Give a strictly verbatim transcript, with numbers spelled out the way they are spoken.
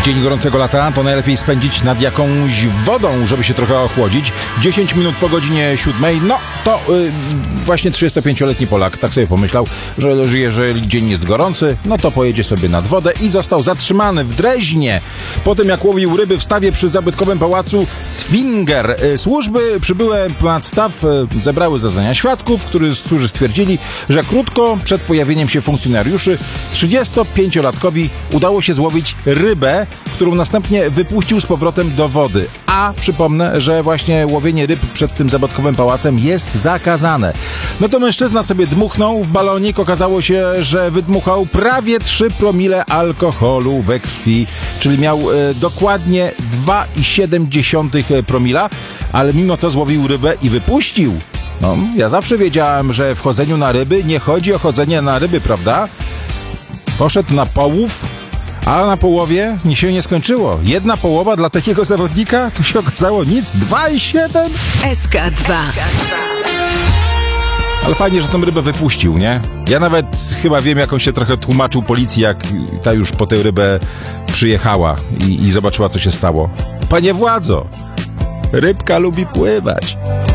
Dzień gorącego lata to najlepiej spędzić nad jakąś wodą, żeby się trochę ochłodzić. dziesięć minut po godzinie siódmej, no to yy, właśnie trzydziestopięcioletni Polak tak sobie pomyślał, że jeżeli dzień jest gorący, no to pojedzie sobie nad wodę i został zatrzymany w Dreźnie. Po tym jak łowił ryby w stawie przy zabytkowym pałacu Zwinger. Yy, służby przybyłe nad staw yy, zebrały zeznania świadków, którzy, którzy stwierdzili, że krótko przed pojawieniem się funkcjonariuszy trzydziestopięciolatkowi udało się złowić rybę, którą następnie wypuścił z powrotem do wody. A przypomnę, że właśnie łowienie ryb przed tym zabytkowym pałacem jest zakazane. No to mężczyzna sobie dmuchnął w balonik. Okazało się, że wydmuchał prawie trzy promile alkoholu we krwi, czyli miał e, dokładnie dwa i siedem dziesiątych promila, ale mimo to złowił rybę i wypuścił. No, ja zawsze wiedziałem, że w chodzeniu na ryby nie chodzi o chodzenie na ryby, prawda? Poszedł na połów, a na połowie nic się nie skończyło. Jedna połowa dla takiego zawodnika to się okazało nic. dwa i siedem? S K dwa. Ale fajnie, że tą rybę wypuścił, nie? Ja nawet chyba wiem, jak on się trochę tłumaczył policji, jak ta już po tę rybę przyjechała i, i zobaczyła, co się stało. Panie władzo, rybka lubi pływać.